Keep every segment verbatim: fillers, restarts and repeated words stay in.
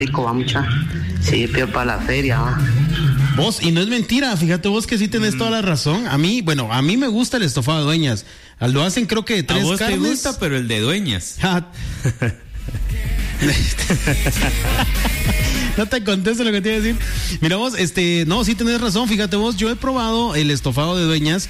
rico, va mucha. Sí, pero para la feria, va. Vos, y no es mentira, fíjate vos que sí tenés mm. toda la razón. A mí, bueno, a mí me gusta el estofado de Dueñas. Lo hacen creo que de tres carnes. A vos carnes. te gusta, pero el de Dueñas. No te contesto lo que te iba a decir. Mira vos, este, no, sí tenés razón, fíjate vos, yo he probado el estofado de Dueñas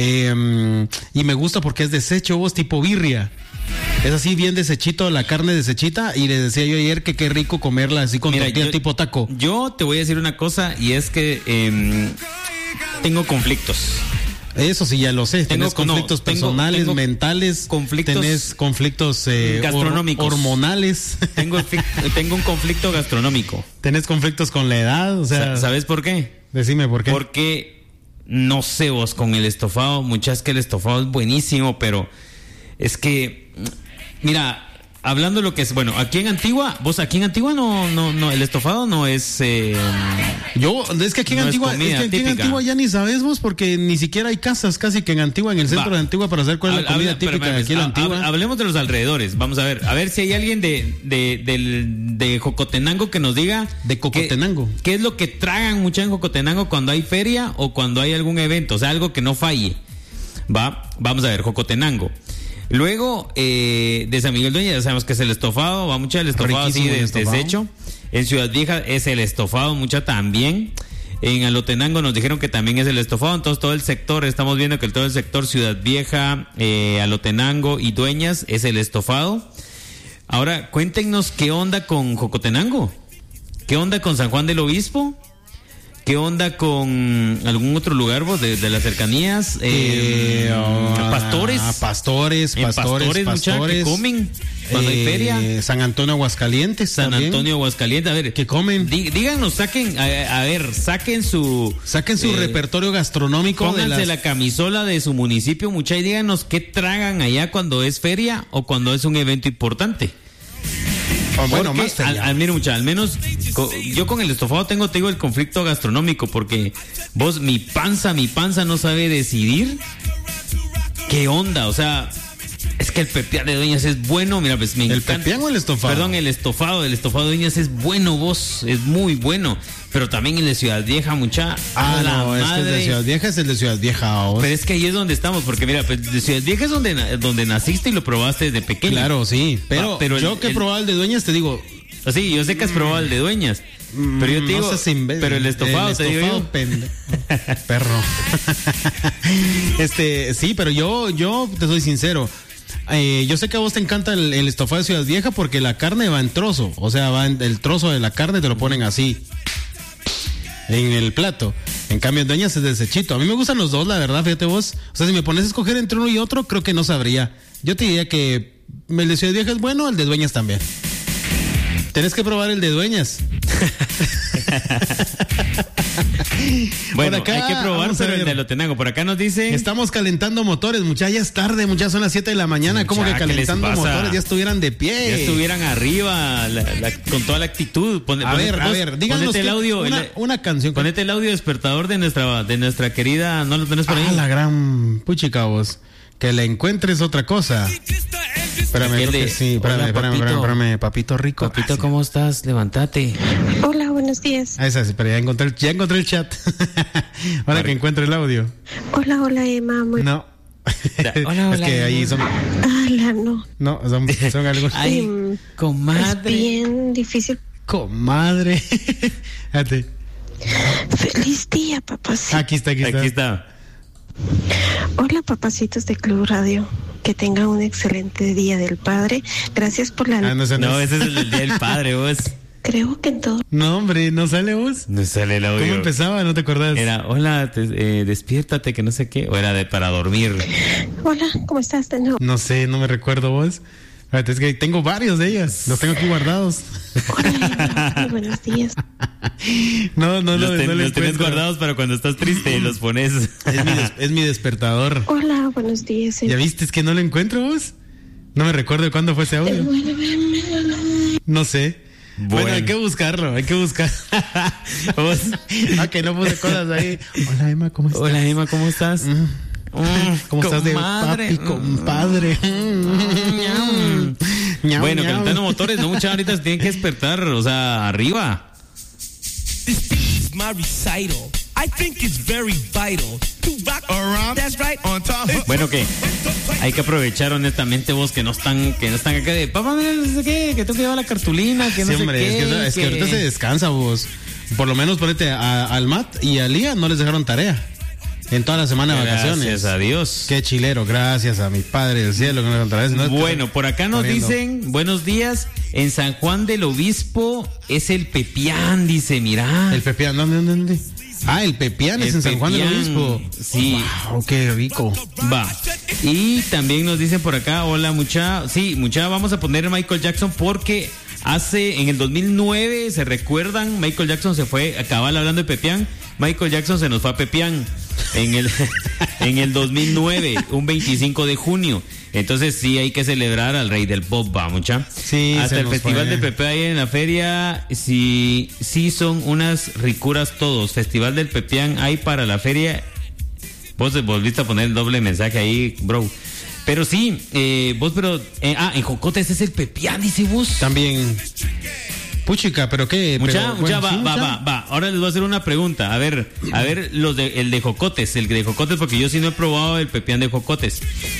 eh, y me gusta porque es deshecho, vos, tipo birria. Es así bien desechito, la carne desechita, y le decía yo ayer que qué rico comerla así con Mira, tortilla yo, tipo taco. Yo te voy a decir una cosa, y es que eh, tengo conflictos. Eso sí, ya lo sé. Tengo, tenés conflictos no, personales, tengo, tengo mentales, conflictos tenés conflictos eh, gastronómicos, hor- hormonales. Tengo, tengo un conflicto gastronómico. Tenés conflictos con la edad, o sea. ¿Sabes por qué? Decime por qué. Porque no sé vos con el estofado, muchas que el estofado es buenísimo, pero es que, mira, hablando de lo que es, bueno, aquí en Antigua, vos aquí en Antigua no, no, no, el estofado no es. Eh, Yo, es que aquí en no Antigua, es, es que aquí típica. en Antigua ya ni sabes vos, porque ni siquiera hay casas casi que en Antigua, en el centro Va. de Antigua, para saber cuál es la comida Habla, típica de aquí en Antigua. Hablemos de los alrededores, vamos a ver, a ver si hay alguien de, de, de, de Jocotenango que nos diga. De Cocotenango. ¿Qué, qué es lo que tragan mucho en Jocotenango cuando hay feria o cuando hay algún evento? O sea, algo que no falle. Va, vamos a ver, Jocotenango. Luego, eh, de San Miguel Dueñas, ya sabemos que es el estofado, va mucho el estofado así de desecho. En Ciudad Vieja es el estofado, mucha también. En Alotenango nos dijeron que también es el estofado, entonces todo el sector, estamos viendo que todo el sector Ciudad Vieja, eh, Alotenango y Dueñas es el estofado. Ahora, cuéntenos qué onda con Jocotenango, qué onda con San Juan del Obispo. ¿Qué onda con algún otro lugar vos de, de las cercanías? Eh, eh, oh, pastores. Ah, pastores, pastores, pastores. pastores. ¿Qué comen cuando eh, hay feria? San Antonio Aguascalientes. San también. Antonio Aguascalientes. A ver, ¿qué comen? Dí, díganos, saquen, a, a ver, saquen su. Saquen su eh, repertorio gastronómico. Pónganse de las... la camisola de su municipio, mucha, y díganos qué tragan allá cuando es feria o cuando es un evento importante. Oh, bueno, porque, más al, al, mira, mucha, al menos co, yo con el estofado tengo, tengo el conflicto gastronómico, porque vos, mi panza, mi panza no sabe decidir qué onda, o sea, es que el pepián de Dueñas es bueno, mira, pues me ¿El encanta. ¿El pepián o el estofado? Perdón, el estofado, el estofado de Dueñas es bueno, vos, es muy bueno, pero también el de Ciudad Vieja, mucha. Ah, la no, madre. este es de Ciudad Vieja, es el de Ciudad Vieja. ¿Vos? Pero es que ahí es donde estamos, porque mira, pues de Ciudad Vieja es donde, donde naciste y lo probaste desde pequeño. Claro, sí, pero, ah, pero yo el, que he el, probado el de Dueñas, te digo... Sí, yo sé que has probado el de Dueñas, pero yo te digo, no sé si pero el estofado, el te digo yo. Pende... Perro. Este, sí, pero yo, yo te soy sincero. Eh, yo sé que a vos te encanta el, el estofado de Ciudad Vieja porque la carne va en trozo, o sea, va en, el trozo de la carne te lo ponen así en el plato. En cambio, en Dueñas es desechito. A mí me gustan los dos, la verdad, fíjate vos. O sea, si me pones a escoger entre uno y otro, creo que no sabría. Yo te diría que el de Ciudad Vieja es bueno, el de Dueñas también. Tenés que probar el de Dueñas. Bueno, acá, hay que probar, pero el de Alotenango. Por acá nos dicen... Estamos calentando motores, muchachos. Ya es tarde, muchachos. Son las siete de la mañana. Mucha, ¿cómo que calentando motores? Ya estuvieran de pie. Ya estuvieran arriba, la, la, con toda la actitud. Pon, a ver, a ver, díganos el audio, una, el, una canción. Ponete el audio despertador de nuestra, de nuestra querida... ¿No lo tenés por ahí? Ah, la gran puchica vos. Que la encuentres otra cosa. Espérame, creo que sí. Espérame, Hola, espérame, papito. espérame, espérame, papito rico. Papito, ah, sí. ¿Cómo estás? Levántate. Hola, buenos días. Ah, esa sí, pero ya encontré, ya encontré el chat. Ahora que encuentre el audio. Hola, hola, Emma. Muy... No. Hola, hola. Es que ahí son... Hola, no. No, son, son algunos... Ay, eh, comadre. Es bien difícil. Comadre. Fíjate. Feliz día, papacito. Aquí está, aquí está. Aquí está. Hola, papacitos de Club Radio. Que tengan un excelente Día del Padre. Gracias por la... Ah, no, no, no, ese es el Día del Padre, vos. Creo que en todo... No, hombre, ¿no sale vos? No sale el audio. ¿Cómo empezaba? ¿No te acordás? Era, hola, te, eh, despiértate, que no sé qué. O era de para dormir. Hola, ¿cómo estás? No, no sé, no me recuerdo vos. Es que tengo varios de ellas. Los tengo aquí guardados. Hola, muy buenos días. No, no, los no. Ten, no los tienes guardados para cuando estás triste y los pones. Es mi, des, es mi despertador. Hola, buenos días. ¿Ya viste? Es que no lo encuentro vos. No me recuerdo cuándo fue ese audio. No sé. Bueno, bueno hay que buscarlo, hay que buscar. ¿Vos? Ah, que no puse cosas ahí. Hola, Emma, ¿cómo estás? Hola, Emma, ¿cómo estás? Mm. ¿Cómo estás de papi, compadre? Ñau, bueno, ñau. calentando motores, no muchas ahorita se tienen que despertar, o sea, arriba. This is my recital. I think it's very vital to rock around. That's right. On top. Bueno, que hay que aprovechar honestamente vos que no están, que no están acá de papá, mira, no sé qué, que tengo que llevar la cartulina, que no Sí, sé hombre, qué. es que, es que ahorita se descansa vos. Por lo menos ponete a- al Matt y a Lía no les dejaron tarea en toda la semana de vacaciones. Gracias a Dios. Qué chilero, gracias a mi Padre del cielo que no dejaron tareas. No, Bueno, por acá nos corriendo. dicen, buenos días, en San Juan del Obispo es el Pepián, dice, mira. El Pepián, ¿dónde, dónde, dónde? Ah, el Pepián es El en San Juan del Pepián, Obispo. sí. Wow, qué rico. Va. Y también nos dicen por acá, hola mucha, sí, mucha, vamos a poner Michael Jackson porque hace, en el dos mil nueve, ¿se recuerdan? Michael Jackson se fue, acababa hablando de Pepián, Michael Jackson se nos fue a Pepián en el, en el dos mil nueve, un veinticinco de junio. Entonces sí hay que celebrar al rey del pop, va mucha. Sí, hasta se el nos festival fue. de Pepe ahí en la feria, sí, sí son unas ricuras todos. Festival del Pepián hay para la feria. Vos te volviste a poner el doble mensaje ahí, bro. Pero sí, eh, vos, pero. Eh, ah, en Jocotes es el Pepián, dice vos. También. Puchica, pero qué. Mucha, pero, mucha, bueno, va, sí, va, mucha. va, va. Ahora les voy a hacer una pregunta. A ver, a ver, los de, el de Jocotes, el de Jocotes, porque yo sí no he probado el Pepián de Jocotes.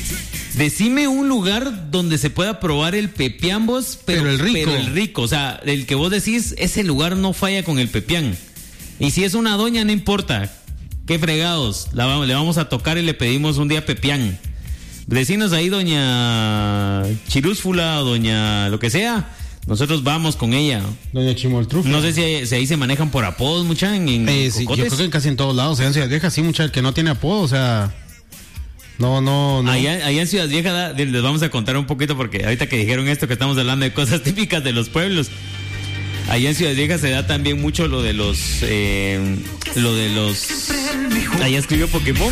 Decime un lugar donde se pueda probar el Pepián vos, pero, Pero el rico. pero el rico. O sea, el que vos decís, ese lugar no falla con el Pepián. Y si es una doña, no importa. Qué fregados. La vamos, le vamos a tocar y le pedimos un día Pepián. Decinos ahí, doña Chirúsfula, doña lo que sea. Nosotros vamos con ella. Doña Chimoltrufia. No sé si, ahí- si ahí se manejan por apodos, mucha, en, en Eh, sí, yo Jocotes. creo que en casi en todos lados, en Ciudad Vieja, sí, mucha, el que no tiene apodo, o sea. No, no, no. Allá, allá en Ciudad Vieja da- de- les vamos a contar un poquito porque ahorita que dijeron esto que estamos hablando de cosas típicas de los pueblos. Allá en Ciudad Vieja se da también mucho lo de los eh, lo de los allá escribió Pokémon.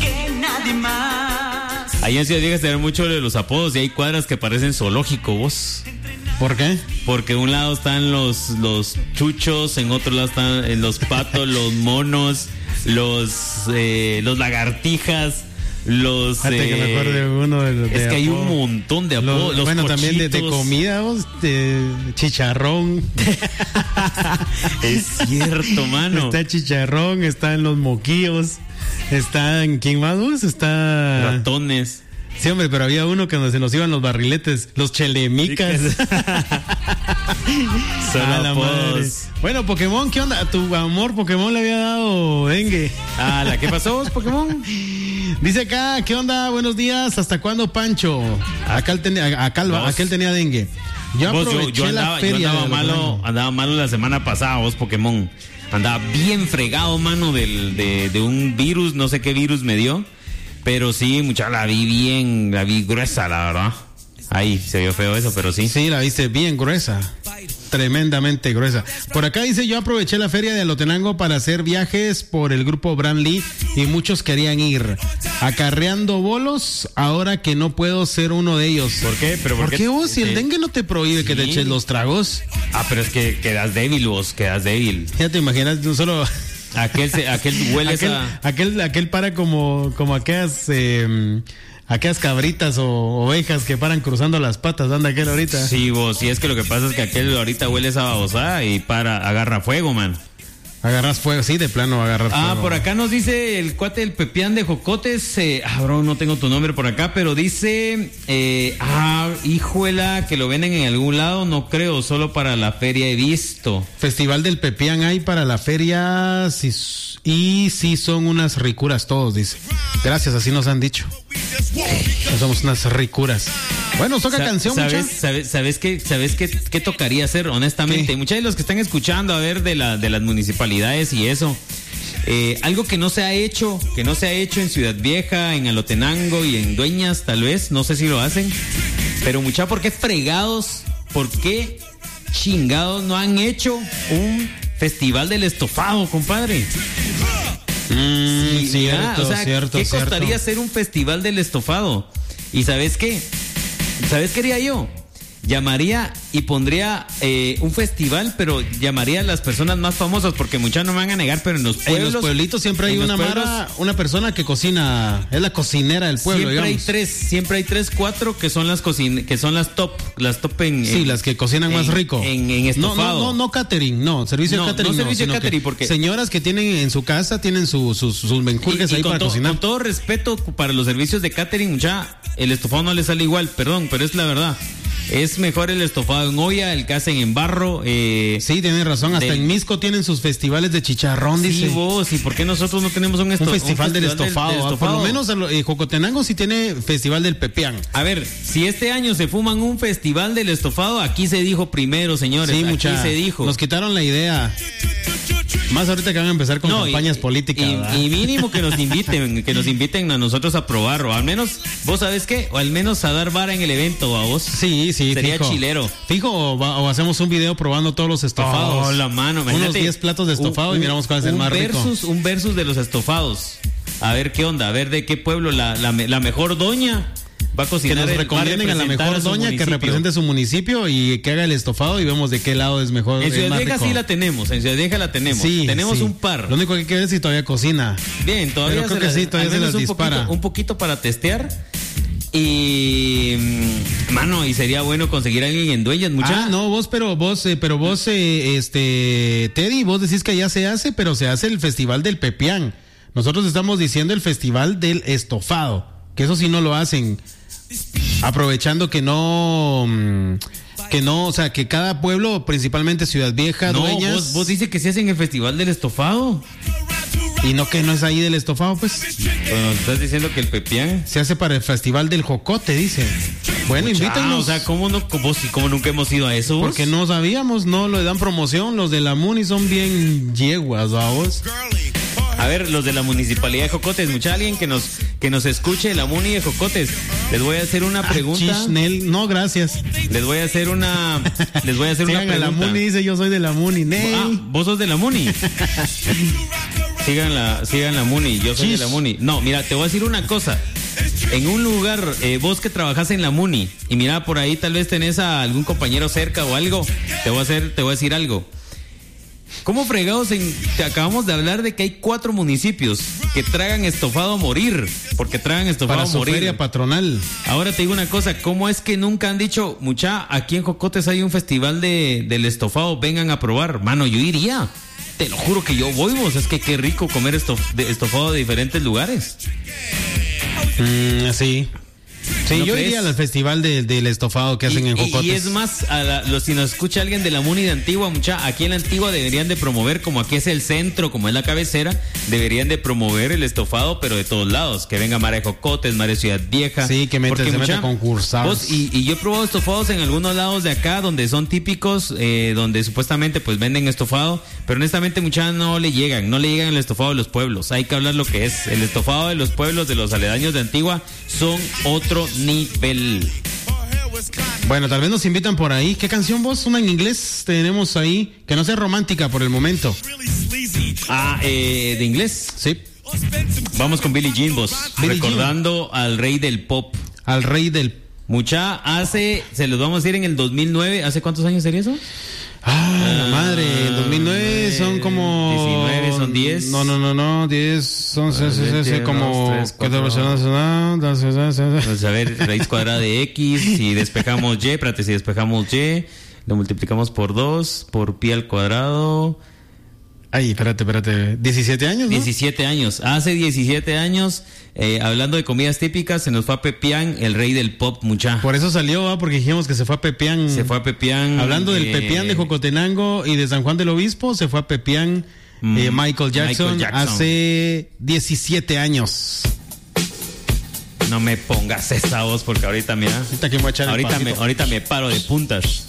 Allá en Ciudad Vieja se da mucho lo de los apodos y hay cuadras que parecen zoológico, vos. ¿Por qué? Porque un lado están los los chuchos, en otro lado están eh, los patos, los monos, los eh, los lagartijas. Los Fíjate que me eh, acuerdo de uno de los. es de que hay un apodo. montón de Los- apodos. Los bueno, también de, de cochitos. comida, vos, de chicharrón. Es cierto, mano. Está chicharrón, está en los moquillos, está en ¿quién más vos? Está Ratones. Sí, hombre, pero había uno que se nos iban los barriletes, los chelemicas. Son A la apodos. madre. Bueno, Pokémon, ¿qué onda? A tu amor Pokémon le había dado dengue. Ah, ¿la qué pasó vos, Pokémon? Dice acá, ¿qué onda? Buenos días. ¿Hasta cuándo, Pancho? Acá él tenía, acá, Vos. aquel tenía dengue. Yo Vos, yo, aproveché yo andaba, la yo feria. andaba de malo, Logroño. andaba malo la semana pasada, vos, Pokémon. Andaba bien fregado, mano, del, de, de un virus, no sé qué virus me dio. Pero sí, mucha, la vi bien, la vi gruesa, la verdad. Ahí, se vio feo eso, pero sí. Sí, la viste bien gruesa. Tremendamente gruesa. Por acá dice, yo aproveché la feria de Alotenango para hacer viajes por el grupo Branly y muchos querían ir. Acarreando bolos, ahora que no puedo ser uno de ellos. ¿Por qué? ¿Pero por ¿Por qué? qué vos? Si el Sí. dengue no te prohíbe que te Sí. eches los tragos. Ah, pero es que quedas débil vos, quedas débil. Ya te imaginas, no solo... Aquel, se, aquel huele aquel, a... aquel, aquel para como, como aquellas, eh, aquellas cabritas o ovejas que paran cruzando las patas, anda aquel ahorita. Sí, vos, sí, es que lo que pasa es que aquel ahorita huele esa babosada y para, agarra fuego, man. Agarras fuego, sí, de plano agarras fuego. Ah, por acá nos dice el cuate del Pepián de Jocotes. Eh, ah, bro, no tengo tu nombre por acá, pero dice. Eh, ah, hijuela, que lo venden en algún lado, no creo, solo para la feria he visto. Festival del Pepián hay para la feria sí, y sí son unas ricuras todos, dice. Gracias, así nos han dicho. No somos unas ricuras. Bueno, toca Sa- canción, ¿Sabes, mucha. sabes, sabes qué, sabes qué, qué tocaría hacer, honestamente? ¿Qué? Muchos de los que están escuchando a ver de, la, de las municipalidades y eso. Eh, algo que no se ha hecho, que no se ha hecho en Ciudad Vieja, en Alotenango y en Dueñas, tal vez, no sé si lo hacen. Pero mucha, ¿por qué fregados? ¿Por qué chingados no han hecho un festival del estofado, compadre? Mm, Sí, cierto, mira, o sea, cierto, ¿qué cierto. costaría hacer un festival del estofado? ¿Y sabes qué? ¿Sabes qué haría yo? llamaría y pondría eh, un festival, pero llamaría a las personas más famosas, porque muchas no me van a negar, pero en los pueblos, en los pueblitos siempre hay una pueblos, mara, una persona que cocina, es la cocinera del pueblo, siempre digamos. hay tres, siempre hay tres, cuatro que son las cocin que son las top, las top en, sí, en, las que cocinan en, más rico. En, en estofado. No, no, no, no catering, no, servicio no, de catering. No, servicio no, de catering, que porque señoras que tienen en su casa tienen sus sus sus menjurjes ahí para to, cocinar. Con todo respeto para los servicios de catering, ya el estofado no le sale igual, perdón, pero es la verdad. Es mejor el estofado en olla, el que hacen en barro. Eh, sí, tienes razón. Hasta del... en Misco tienen sus festivales de chicharrón, sí, dice. vos, ¿y por qué nosotros no tenemos un, esto... un, festival, un festival del estofado? Del, del estofado? Por lo menos eh, Jocotenango sí tiene festival del pepián. A ver, si este año se fuman un festival del estofado, aquí se dijo primero, señores. Sí, aquí mucha, se dijo. Nos quitaron la idea. Más ahorita que van a empezar con no, campañas y, políticas. Y, y mínimo que nos inviten, que nos inviten a nosotros a probar, o al menos, vos sabés qué, o al menos a dar vara en el evento, a vos. Sí, sí, sería fijo. chilero. Fijo, o, va, o hacemos un video probando todos los estofados. Oh, la mano, unos diez platos de estofado un, y miramos cuál es el más versus, rico. Un versus de los estofados. A ver qué onda, a ver de qué pueblo la, la, la mejor doña va a cocinar. Que nos recomienden a la mejor doña que represente su municipio y que haga el estofado y vemos de qué lado es mejor. En Ciudad Vieja sí la tenemos, en Ciudad Vieja la tenemos. Sí, tenemos sí. un par. Lo único que hay que ver es si todavía cocina. Bien, todavía Pero creo que la, sí, todavía se las un dispara. Poquito, un poquito para testear. Y mano, y sería bueno conseguir a alguien en Dueñas, mucha. Ah, no, vos, pero vos, eh, pero vos, eh, este, Teddy, vos decís que ya se hace, pero se hace el festival del pepián. Nosotros estamos diciendo el festival del estofado, que eso sí no lo hacen. Aprovechando que no, que no, o sea, que cada pueblo, principalmente Ciudad Vieja, no, Dueñas. Vos, vos dices que se hacen el festival del estofado. Y no que no es ahí del estofado, pues. Bueno, estás diciendo que el pepián se hace para el festival del jocote, dice. Bueno, Mucha, invítanos. O sea, ¿cómo no, vos, cómo nunca hemos ido a eso? ¿Vos? Porque no sabíamos, no le dan promoción. Los de la Muni son bien yeguas, vamos. A ver, los de la municipalidad de Jocotes, mucha alguien que nos que nos escuche de la Muni de Jocotes. Les voy a hacer una pregunta. Ah, Chisnel. No, gracias. Les voy a hacer una les voy a hacer una pregunta. A la Muni dice, yo soy de la Muni. Nel. Ah, vos sos de la Muni. Sigan la sigan la Muni, yo soy Chis. de la Muni. No, mira, te voy a decir una cosa. En un lugar, eh, vos que trabajas en la Muni y mira por ahí tal vez tenés a algún compañero cerca o algo, te voy a hacer te voy a decir algo. ¿Cómo fregados en, te acabamos de hablar de que hay cuatro municipios que tragan estofado a morir? Porque tragan estofado para a morir. Para su feria patronal. Ahora te digo una cosa, ¿cómo es que nunca han dicho, mucha, aquí en Jocotes hay un festival de, del estofado, vengan a probar? Mano, yo iría. Te lo juro que yo voy, vos. Es que qué rico comer estof, de, estofado de diferentes lugares. Mm, sí. Sí, ¿No yo crees? iría al festival de, del estofado que hacen y, en Jocotes. Y es más, a la, lo, si nos escucha alguien de la Muni de Antigua, mucha, aquí en la Antigua deberían de promover, como aquí es el centro, como es la cabecera, deberían de promover el estofado, pero de todos lados, que venga Mara de Jocotes, Mara de Ciudad Vieja. Sí, que mete, se mete a concursar. Y, y yo he probado estofados en algunos lados de acá, donde son típicos, eh, donde supuestamente pues venden estofado, pero honestamente mucha no le llegan, no le llegan el estofado de los pueblos. Hay que hablar lo que es. El estofado de los pueblos, de los aledaños de Antigua, son otro nivel. Bueno, tal vez nos invitan por ahí. ¿Qué canción vos? Una en inglés tenemos ahí, que no sea romántica por el momento. Ah, eh, ¿de inglés? Sí. Vamos con Billie Jean, vos. Billie Recordando Jean. Al rey del pop. Al rey del... Mucha, hace, se los vamos a decir en el dos mil nueve. ¿Hace cuántos años sería eso? Ah, la madre, el dos mil nueve son como... diecinueve, son diez. No, no, no, no, diez, son como... Vamos a ver, raíz cuadrada de X, si despejamos Y, espérate, si despejamos Y, lo multiplicamos por dos, por pi al cuadrado... Ay, espérate, espérate. diecisiete años, ¿no? diecisiete años. Hace diecisiete años, eh, hablando de comidas típicas, se nos fue a Pepián, el rey del pop, mucha. Por eso salió, ¿va? Porque dijimos que se fue a Pepián. Se fue a Pepián. Hablando del eh, Pepián de Jocotenango y de San Juan del Obispo, se fue a Pepián mm, eh, Michael, Jackson Michael Jackson hace diecisiete años. No me pongas esa voz porque ahorita, mira. Ahorita, que me, voy a echar ahorita, el me, ahorita me paro de puntas.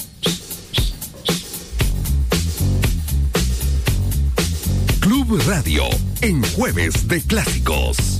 Club Radio, en Jueves de Clásicos.